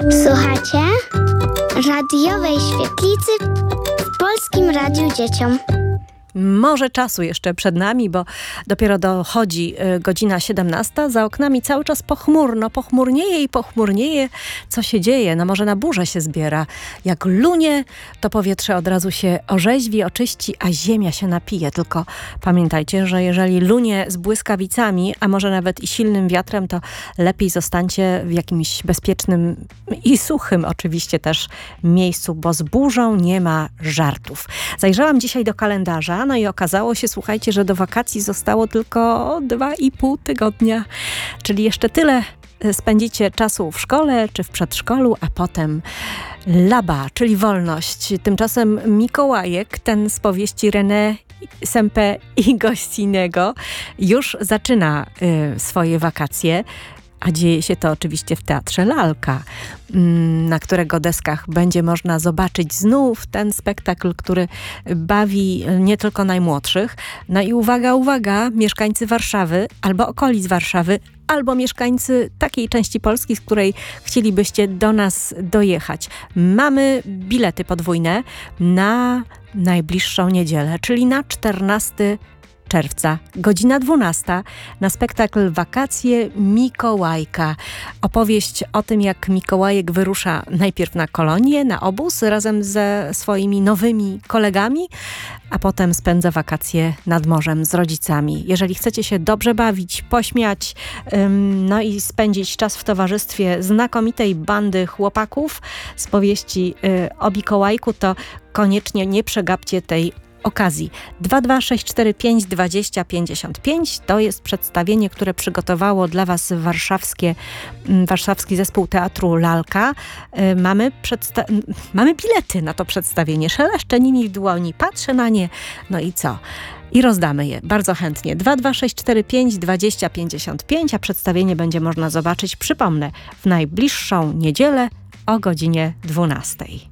Słuchacie radiowej świetlicy w Polskim Radiu Dzieciom. Może czasu jeszcze przed nami, bo dopiero dochodzi godzina 17. Za oknami cały czas pochmurnieje i pochmurnieje. Co się dzieje? No może na burzę się zbiera. Jak lunie, to powietrze od razu się orzeźwi, oczyści, a ziemia się napije. Tylko pamiętajcie, że jeżeli lunie z błyskawicami, a może nawet i silnym wiatrem, to lepiej zostańcie w jakimś bezpiecznym i suchym oczywiście też miejscu, bo z burzą nie ma żartów. Zajrzałam dzisiaj do kalendarza. No i okazało się, słuchajcie, że do wakacji zostało tylko 2,5 tygodnia. Czyli jeszcze tyle spędzicie czasu w szkole czy w przedszkolu, a potem laba, czyli wolność. Tymczasem Mikołajek, ten z powieści René Sempé i Goscinnego, już zaczyna swoje wakacje. A dzieje się to oczywiście w Teatrze Lalka, na którego deskach będzie można zobaczyć znów ten spektakl, który bawi nie tylko najmłodszych. No i uwaga, mieszkańcy Warszawy albo okolic Warszawy, albo mieszkańcy takiej części Polski, z której chcielibyście do nas dojechać. Mamy bilety podwójne na najbliższą niedzielę, czyli na 14 czerwca, godzina 12, na spektakl Wakacje Mikołajka. Opowieść o tym, jak Mikołajek wyrusza najpierw na kolonię, na obóz razem ze swoimi nowymi kolegami, a potem spędza wakacje nad morzem z rodzicami. Jeżeli chcecie się dobrze bawić, pośmiać, no i spędzić czas w towarzystwie znakomitej bandy chłopaków z powieści o Mikołajku, to koniecznie nie przegapcie tej okazji. 22645 20 55 to jest przedstawienie, które przygotowało dla Was warszawski zespół Teatru Lalka. Mamy bilety na to przedstawienie. Szeleszczę nimi w dłoni, patrzę na nie, no i co? I rozdamy je bardzo chętnie. 22645 20 55, a przedstawienie będzie można zobaczyć, przypomnę, w najbliższą niedzielę o godzinie 12.